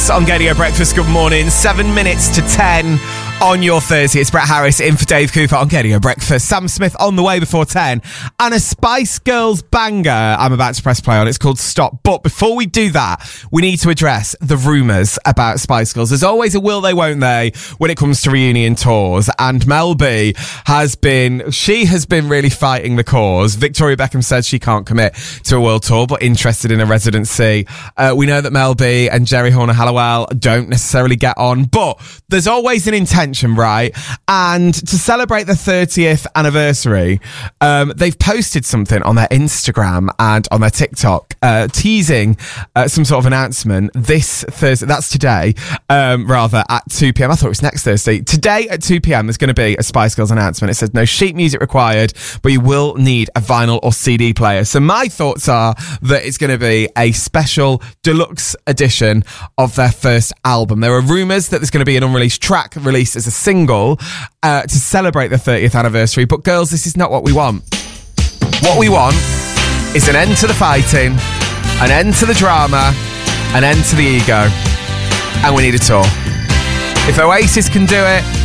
Harris on Radio Breakfast. Good morning. 7 minutes to 10 on your Thursday. It's Brett Harris in for Dave Cooper on Radio Breakfast. Sam Smith on the way before 10. And a Spice Girls banger I'm about to press play on. It's called Stop. But before we do that, we need to address the rumours about Spice Girls. There's always a will they, won't they when it comes to reunion tours. And Mel B has been really fighting the cause. Victoria Beckham said she can't commit to a world tour, but interested in a residency. We know that Mel B and Jerry Horner-Hallowell don't necessarily get on, but there's always an intention, right? And to celebrate the 30th anniversary, they've posted something on their Instagram and on their TikTok, teasing some sort of announcement this Thursday. That's today, rather, at 2 p.m. I thought it was next Thursday. Today at 2 p.m. there's going to be a Spice Girls announcement. It says no sheet music required, but you will need a vinyl or CD player. So my thoughts are that it's going to be a special deluxe edition of their first album. There are rumours that there's going to be an unreleased track released as a single to celebrate the 30th anniversary. But girls, this is not what we want. What we want is an end to the fighting, an end to the drama, an end to the ego. And we need a tour. If Oasis can do it,